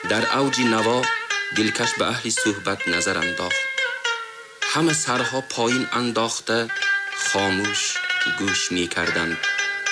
در اوج نوا دلکش به اهل صحبت نظر انداخت. همه سرها پایین انداخته خاموش گوش می کردند.